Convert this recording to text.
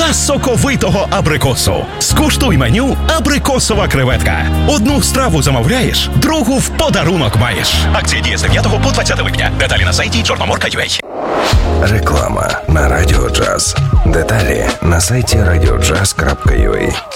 та соковитого абрикосу. Скуштуй меню «Абрикосова креветка». Одну страву замовляєш, другу в подарунок маєш. Акція діє з 9 по 20 липня. Деталі на сайті Чорноморка.ua. Реклама на Радіо Джаз. Деталі на сайті radiojazz.ua.